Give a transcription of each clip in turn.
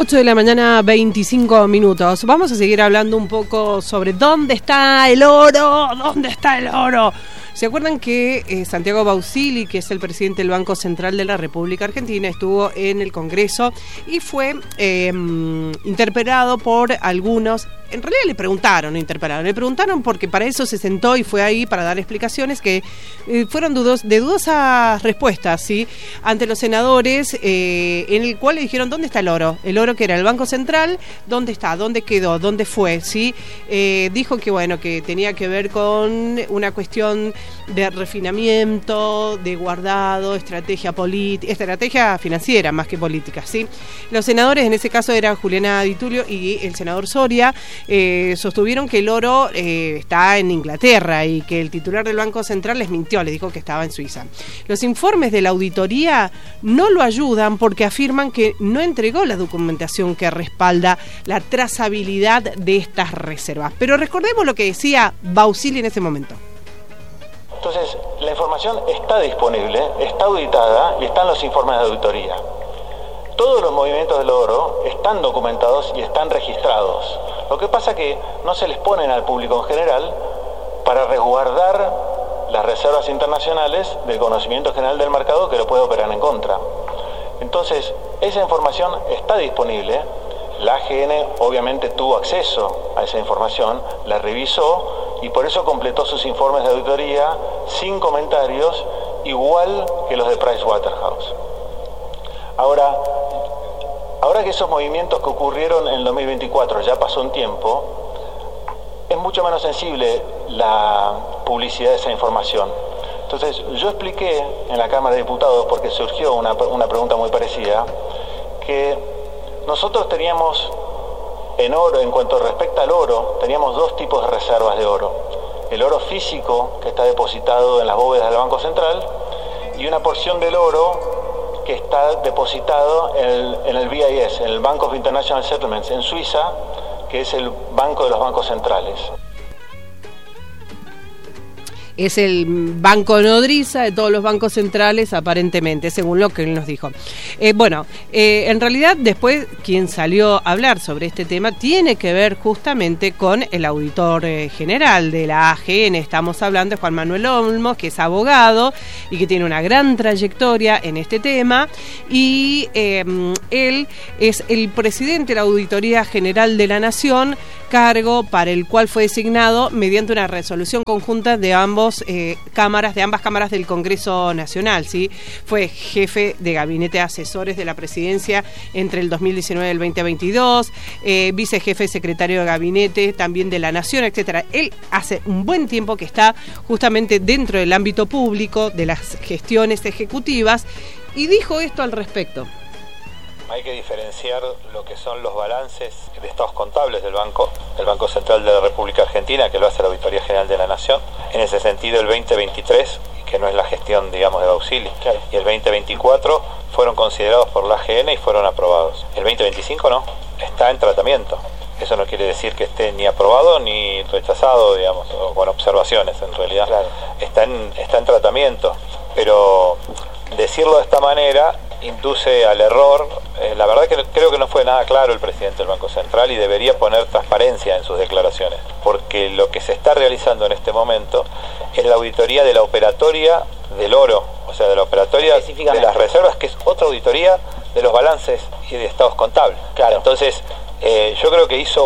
8 de la mañana, 25 minutos. Vamos a seguir hablando un poco sobre dónde está el oro, dónde está el oro. ¿Se acuerdan que Santiago Bausili, que es el presidente del Banco Central de la República Argentina, estuvo en el Congreso y fue interpelado por algunos? En realidad le preguntaron porque para eso se sentó y fue ahí para dar explicaciones que fueron de dudosas respuestas, ¿sí? Ante los senadores, en el cual le dijeron, ¿dónde está el oro? El oro que era el Banco Central, ¿dónde está? ¿Dónde quedó? ¿Dónde fue? ¿Sí? Dijo que bueno, que tenía que ver con una cuestión de refinamiento, de guardado, estrategia financiera más que política, ¿sí? Los senadores, en ese caso era Juliana Di Tulio y el senador Soria, sostuvieron que el oro está en Inglaterra y que el titular del Banco Central les mintió, les dijo que estaba en Suiza. Los informes de la auditoría no lo ayudan porque afirman que no entregó la documentación que respalda la trazabilidad de estas reservas. Pero recordemos lo que decía Bausili en ese momento. Entonces, la información está disponible, está auditada y están los informes de auditoría. Todos los movimientos del oro están documentados y están registrados. Lo que pasa es que no se les ponen al público en general para resguardar las reservas internacionales del conocimiento general del mercado que lo puede operar en contra. Entonces, esa información está disponible. La AGN obviamente tuvo acceso a esa información, la revisó y por eso completó sus informes de auditoría sin comentarios, igual que los de Pricewaterhouse. Ahora que esos movimientos que ocurrieron en el 2024 ya pasó un tiempo, es mucho menos sensible la publicidad de esa información. Entonces, yo expliqué en la Cámara de Diputados, porque surgió una pregunta muy parecida, que nosotros teníamos en oro, en cuanto respecta al oro, teníamos dos tipos de reservas de oro. El oro físico, que está depositado en las bóvedas del Banco Central, y una porción del oro que está depositado en el BIS, en el Bank of International Settlements, en Suiza, que es el banco de los bancos centrales. Es el banco nodriza de todos los bancos centrales, aparentemente, según lo que él nos dijo. En realidad, después, quien salió a hablar sobre este tema tiene que ver justamente con el auditor general de la AGN. Estamos hablando de Juan Manuel Olmos, que es abogado y que tiene una gran trayectoria en este tema. Y él es el presidente de la Auditoría General de la Nación, cargo para el cual fue designado mediante una resolución conjunta de ambas cámaras del Congreso Nacional, ¿sí? Fue jefe de gabinete de asesores de la presidencia entre el 2019 y el 2022, vicejefe secretario de gabinete también de la Nación, etcétera. Él hace un buen tiempo que está justamente dentro del ámbito público de las gestiones ejecutivas y dijo esto al respecto. Hay que diferenciar lo que son los balances de estados contables del Banco Central de la República Argentina, que lo hace la Auditoría General de la Nación. En ese sentido, el 2023, que no es la gestión, digamos, de Bausili, claro, y el 2024 fueron considerados por la AGN y fueron aprobados. El 2025 no, está en tratamiento. Eso no quiere decir que esté ni aprobado ni rechazado, digamos, o con observaciones, en realidad. Claro. Está en tratamiento, pero decirlo de esta manera induce al error. La verdad que creo que no fue nada claro el presidente del Banco Central y debería poner transparencia en sus declaraciones, porque lo que se está realizando en este momento es la auditoría de la operatoria del oro, o sea, de la operatoria de las reservas, que es otra auditoría de los balances y de estados contables. Claro. Entonces, yo creo que hizo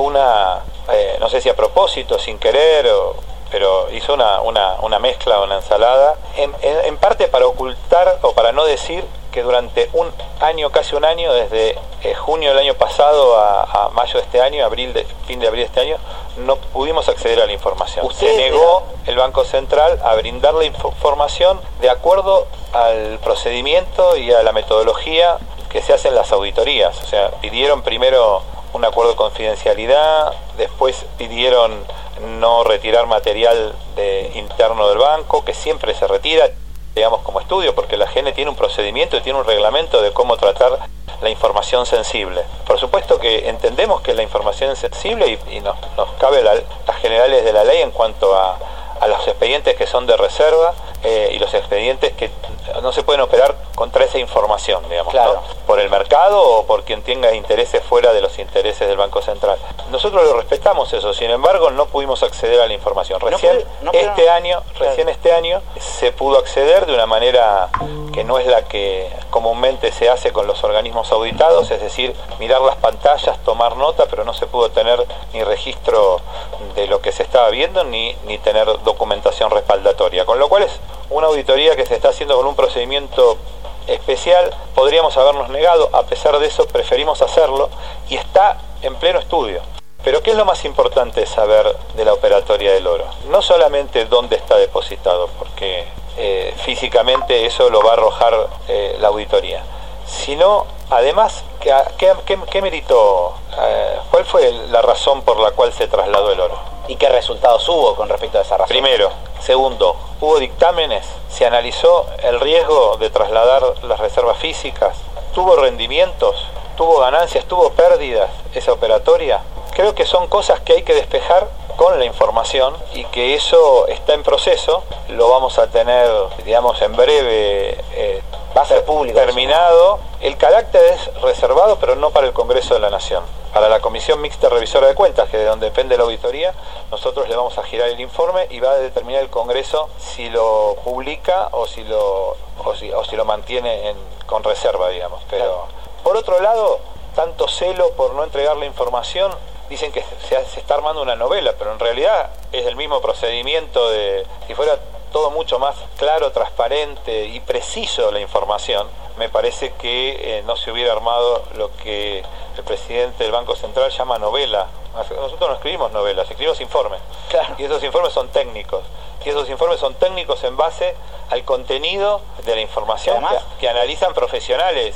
no sé si a propósito, sin querer, pero hizo una mezcla, una ensalada, en parte para ocultar o para no decir que durante casi un año, desde junio del año pasado a mayo de este año, fin de abril de este año, no pudimos acceder a la información. Se negó el Banco Central a brindar la información de acuerdo al procedimiento y a la metodología que se hacen las auditorías. O sea, pidieron primero un acuerdo de confidencialidad, después pidieron no retirar material interno del banco, que siempre se retira, digamos, como estudio, porque la AGN tiene un procedimiento y tiene un reglamento de cómo tratar la información sensible. Por supuesto que entendemos que la información es sensible y nos cabe las generales de la ley en cuanto a los expedientes que son de reserva y los expedientes que no se pueden operar contra esa información, digamos, claro, ¿no? por el mercado o por quien tenga intereses fuera de los intereses del Banco Central. Nosotros lo respetamos eso, sin embargo no pudimos acceder a la información. Recién este año se pudo acceder de una manera que no es la que comúnmente se hace con los organismos auditados, es decir, mirar las pantallas, tomar nota, pero no se pudo tener ni registro de lo que se estaba viendo ni tener documentación respaldatoria, con lo cual es una auditoría que se está haciendo con un procedimiento especial. Podríamos habernos negado, a pesar de eso preferimos hacerlo y está en pleno estudio. Pero ¿qué es lo más importante de saber de la operatoria del oro? No solamente dónde está depositado, porque físicamente eso lo va a arrojar la auditoría, sino además ¿qué meritó? ¿Cuál fue la razón por la cual se trasladó el oro? ¿Y qué resultados hubo con respecto a esa razón? Primero. Segundo, hubo dictámenes, se analizó el riesgo de trasladar las reservas físicas, tuvo rendimientos, tuvo ganancias, tuvo pérdidas esa operatoria. Creo que son cosas que hay que despejar con la información y que eso está en proceso, lo vamos a tener, digamos, en breve va a ser público, terminado. El carácter es reservado, pero no para el Congreso de la Nación, para la Comisión Mixta Revisora de Cuentas, que de donde depende la auditoría. Nosotros le vamos a girar el informe y va a determinar el Congreso si lo publica o si lo mantiene con reserva, digamos. Pero por otro lado, tanto celo por no entregar la información. Dicen que se está armando una novela, pero en realidad es el mismo procedimiento de si fuera todo mucho más claro, transparente y preciso la información. Me parece que no se hubiera armado lo que el presidente del Banco Central llama novela. Nosotros no escribimos novelas, escribimos informes. Claro. Y esos informes son técnicos. Y esos informes son técnicos en base al contenido de la información que analizan profesionales.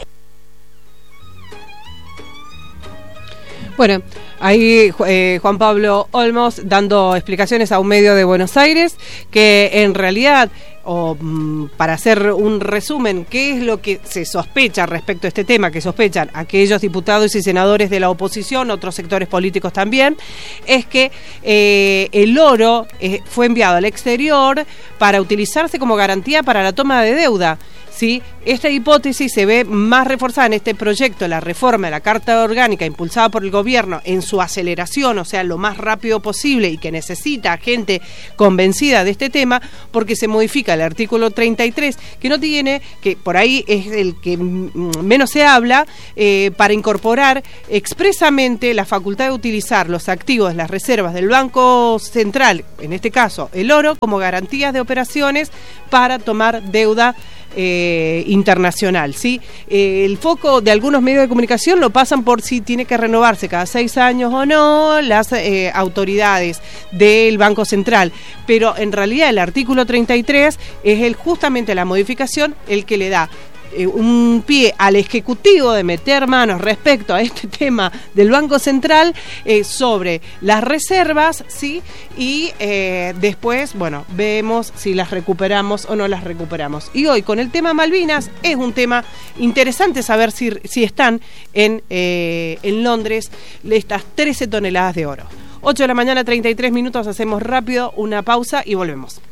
Bueno, ahí Juan Pablo Olmos dando explicaciones a un medio de Buenos Aires que en realidad, para hacer un resumen, ¿qué es lo que se sospecha respecto a este tema? Que sospechan aquellos diputados y senadores de la oposición, otros sectores políticos también, es que el oro fue enviado al exterior para utilizarse como garantía para la toma de deuda. ¿Sí? Esta hipótesis se ve más reforzada en este proyecto, la reforma de la Carta Orgánica impulsada por el gobierno en su aceleración, o sea, lo más rápido posible, y que necesita gente convencida de este tema, porque se modifica el artículo 33, que no tiene, que por ahí es el que menos se habla, para incorporar expresamente la facultad de utilizar los activos, las reservas del Banco Central, en este caso el oro, como garantías de operaciones para tomar deuda internacional, ¿sí? El foco de algunos medios de comunicación lo pasan por si tiene que renovarse cada 6 años o no las autoridades del Banco Central, pero en realidad el artículo 33 es justamente la modificación el que le da un pie al Ejecutivo de meter manos respecto a este tema del Banco Central sobre las reservas, ¿sí? Y después, bueno, vemos si las recuperamos o no las recuperamos. Y hoy con el tema Malvinas es un tema interesante saber si están en Londres estas 13 toneladas de oro. 8 de la mañana, 33 minutos, hacemos rápido una pausa y volvemos.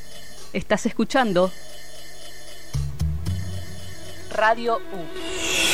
Estás escuchando Radio U.